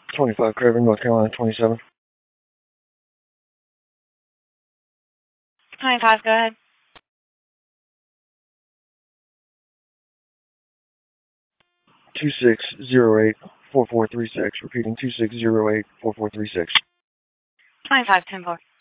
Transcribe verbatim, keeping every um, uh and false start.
twenty-five Craven, North Carolina, twenty-seven. twenty-five, go ahead. two six zero eight, four four three six. Repeating, two six zero eight, four four three six. twenty-five, ten four.